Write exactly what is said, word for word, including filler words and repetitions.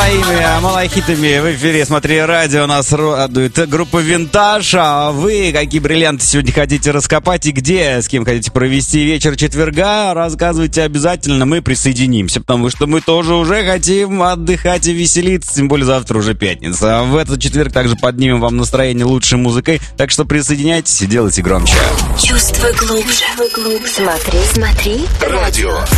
своими малахитами в эфире «Смотри радио». Нас радует группа «Винтаж». А вы какие бриллианты сегодня хотите раскопать и где, с кем хотите провести вечер четверга? Рассказывайте обязательно, мы присоединимся, потому что мы тоже уже хотим отдыхать и веселиться, тем более завтра уже пятница. А в этот четверг также поднимем вам настроение лучшей музыкой, так что присоединяйтесь и делайте громче. Чувствуй глубже. Смотри, смотри. Радио.